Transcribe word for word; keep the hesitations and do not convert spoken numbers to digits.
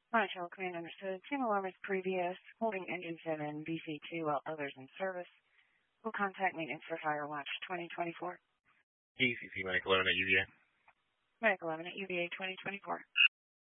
Hi, Shell Command understood. Team alarm is previous, holding engine seven, B C two while others in service. Will contact maintenance for Firewatch twenty twenty-four. E C C Medic eleven at U V A. Medic eleven at U V A twenty twenty-four.